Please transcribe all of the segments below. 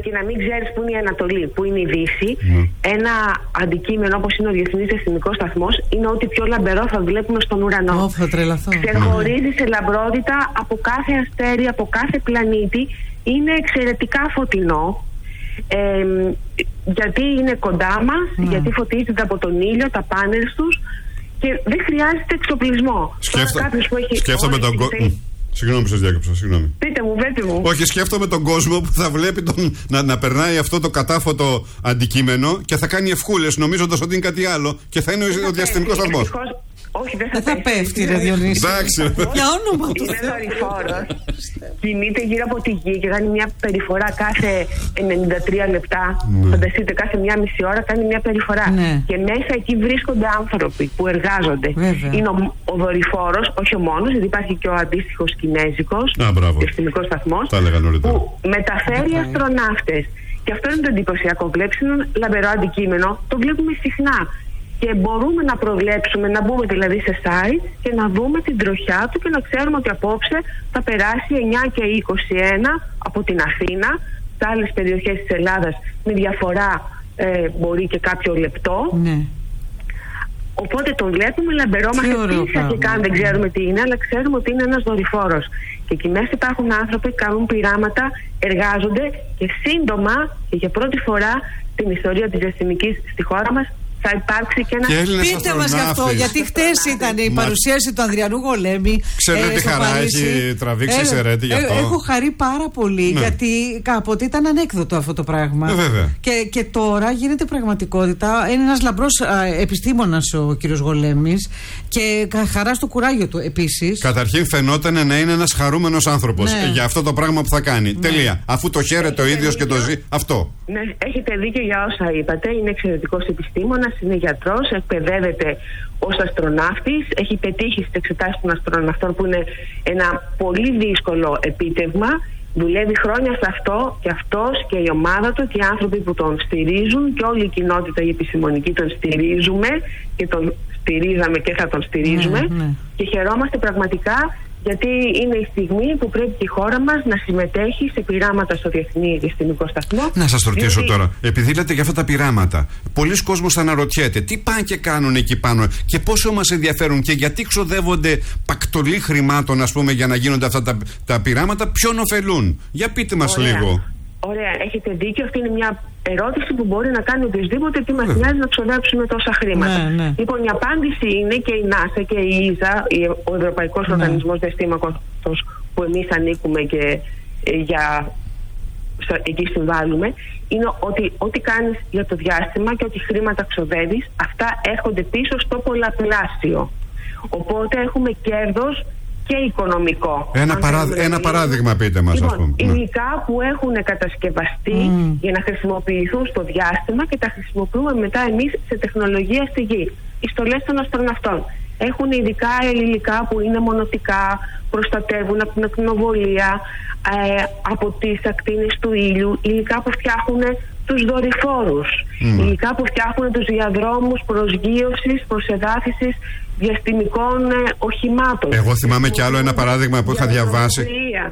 και να μην ξέρεις που είναι η Ανατολή, που είναι η Δύση, ένα αντικείμενο όπως είναι ο Διεθνής Διαστημικός Σταθμός είναι ό,τι πιο λαμπερό θα βλέπουμε στον ουρανό. Θα τρελαθώ. Ξεχωρίζει σε λαμπρότητα από κάθε αστέρι, από κάθε πλανήτη. Είναι εξαιρετικά φωτεινό. Γιατί είναι κοντά μας, γιατί φωτίζεται από τον ήλιο, τα πάνελ τους και δεν χρειάζεται εξοπλισμό. Σκέφτομαι τον κόσμο. Συγγνώμη που σας διάκοψα, συγγνώμη. Πείτε μου. Όχι, σκέφτομαι τον κόσμο που θα βλέπει να περνάει αυτό το κατάφωτο αντικείμενο και θα κάνει ευχούλες νομίζοντας ότι είναι κάτι άλλο και θα είναι ο διαστημικός σταθμός. Όχι, δεν θα πέφτει, ρε Διονύση. Για όνομα του. Είναι δορυφόρος. Κινείται γύρω από τη γη και κάνει μια περιφορά κάθε 93 λεπτά. Φανταστείτε, κάθε μια μισή ώρα κάνει μια περιφορά. Και μέσα εκεί βρίσκονται άνθρωποι που εργάζονται. Είναι ο δορυφόρος, όχι ο μόνος, γιατί υπάρχει και ο αντίστοιχος κινέζικος διαστημικός σταθμός που μεταφέρει αστροναύτες. Και αυτό είναι το εντυπωσιακό. Βλέπεις ένα λαμπερό αντικείμενο, το βλέπουμε συχνά. Και μπορούμε να προβλέψουμε, να μπούμε δηλαδή σε site και να δούμε την τροχιά του και να ξέρουμε ότι απόψε θα περάσει 9 και 21 από την Αθήνα. Σε άλλες περιοχές της Ελλάδας με διαφορά μπορεί και κάποιο λεπτό. Οπότε τον βλέπουμε λαμπερό, μας επίσης αρχικά δεν ξέρουμε τι είναι, αλλά ξέρουμε ότι είναι ένας δορυφόρος. Και εκεί μέσα υπάρχουν άνθρωποι, κάνουν πειράματα, εργάζονται και σύντομα και για πρώτη φορά στην ιστορία της διαστημικής στη χώρα μας θα υπάρξει και ένα. Πείτε μας γι' αυτό, γιατί χτες ήταν η παρουσίαση του Ανδριανού Γολέμη. Ξέρετε τι χαρά έχει τραβήξει η Σερέτη γι' αυτό. Έχω χαρεί πάρα πολύ, γιατί κάποτε ήταν ανέκδοτο αυτό το πράγμα. Και τώρα γίνεται πραγματικότητα. Είναι ένας λαμπρός επιστήμονας ο κύριος Γολέμης και χαρά στο κουράγιο του επίσης. Καταρχήν φαινόταν να είναι ένας χαρούμενος άνθρωπος για αυτό το πράγμα που θα κάνει. Τελεία. Αφού το χαίρεται ο ίδιος και το ζει, αυτό. Ναι, έχετε δίκιο για όσα είπατε. Είναι εξαιρετικός επιστήμονας, είναι γιατρός, εκπαιδεύεται ως αστροναύτης, έχει πετύχει στις εξετάσεις των αστροναυτών που είναι ένα πολύ δύσκολο επίτευγμα. Δουλεύει χρόνια σε αυτό και αυτός και η ομάδα του και οι άνθρωποι που τον στηρίζουν και όλη η κοινότητα η επιστημονική τον στηρίζουμε και τον στηρίζαμε και θα τον στηρίζουμε και χαιρόμαστε πραγματικά. Γιατί είναι η στιγμή που πρέπει και η χώρα μας να συμμετέχει σε πειράματα στο Διεθνή Διαστημικό Σταθμό. Να σας ρωτήσω τώρα, επειδή λέτε για αυτά τα πειράματα, πολλοί κόσμος θα αναρωτιέται τι πάνε και κάνουν εκεί πάνω και πόσο μας ενδιαφέρουν και γιατί ξοδεύονται πακτολή χρημάτων, ας πούμε, για να γίνονται αυτά τα πειράματα, ποιον ωφελούν. Για πείτε μας λίγο. Ωραία, έχετε δίκιο. Αυτή είναι μια ερώτηση που μπορεί να κάνει οποιοδήποτε, τι μας νοιάζει να ξοδέψουμε τόσα χρήματα. Λοιπόν, η απάντηση είναι και η NASA και η ESA, ο Ευρωπαϊκός Οργανισμός Διαστήματος, που εμείς ανήκουμε και εκεί συμβάλλουμε, είναι ότι ό,τι κάνεις για το διάστημα και ό,τι χρήματα ξοδεύεις, αυτά έρχονται πίσω στο πολλαπλάσιο. Οπότε έχουμε κέρδος και οικονομικό. Ένα παράδειγμα πείτε μας, λοιπόν, ας πούμε. Υλικά που έχουν κατασκευαστεί για να χρησιμοποιηθούν στο διάστημα και τα χρησιμοποιούμε μετά εμείς σε τεχνολογία στη γη. Οι στολές των αστροναυτών έχουν ειδικά υλικά που είναι μονοτικά, προστατεύουν από την ακτινοβολία, από τις ακτίνες του ήλιου, υλικά που φτιάχνουν τους δορυφόρους, υλικά που φτιάχνουν τους διαδρόμους προσγείωσης, προσεδάφισης διαστημικών οχημάτων. Εγώ θυμάμαι κι άλλο ένα παράδειγμα που είχα διαβάσει.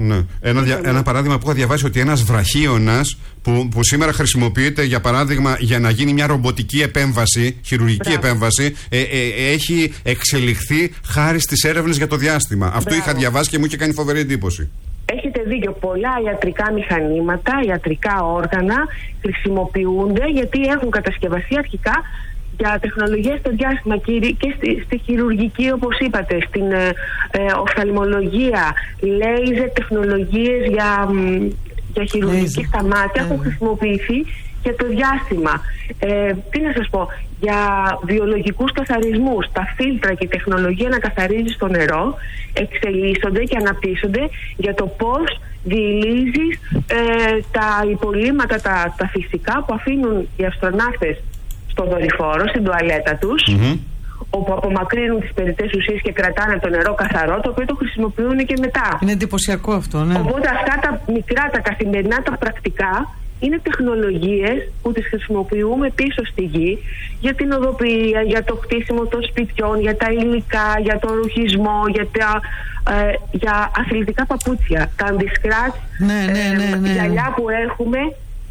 Ένα παράδειγμα που είχα διαβάσει, ότι ένας βραχίωνας που σήμερα χρησιμοποιείται για παράδειγμα για να γίνει μια ρομποτική επέμβαση, χειρουργική επέμβαση, έχει εξελιχθεί χάρη στις έρευνες για το διάστημα. Αυτό είχα διαβάσει και μου είχε κάνει φοβερή εντύπωση. Έχετε δίκιο. Πολλά ιατρικά μηχανήματα, ιατρικά όργανα χρησιμοποιούνται γιατί έχουν κατασκευαστεί αρχικά για τεχνολογία στο διάστημα και στη χειρουργική, όπως είπατε, στην οφθαλμολογία, λέιζερ τεχνολογίες για χειρουργική στα μάτια έχουν χρησιμοποιηθεί για το διάστημα. Τι να σας πω, για βιολογικούς καθαρισμούς, τα φίλτρα και η τεχνολογία να καθαρίζει στο νερό εξελίσσονται και αναπτύσσονται για το πώς διηλύζεις τα υπολείμματα, τα φυσικά που αφήνουν οι αστροναύτες στο δορυφόρο, στην τουαλέτα τους, όπου απομακρύνουν τις περιττές ουσίες και κρατάνε το νερό καθαρό, το οποίο το χρησιμοποιούν και μετά. Είναι εντυπωσιακό αυτό, ναι. Οπότε αυτά τα μικρά, τα καθημερινά, τα πρακτικά είναι τεχνολογίες που τις χρησιμοποιούμε πίσω στη γη για την οδοποιία, για το χτίσιμο των σπιτιών, για τα υλικά, για τον ρουχισμό, για αθλητικά παπούτσια, τα αντισκράτς, γυαλιά που έχουμε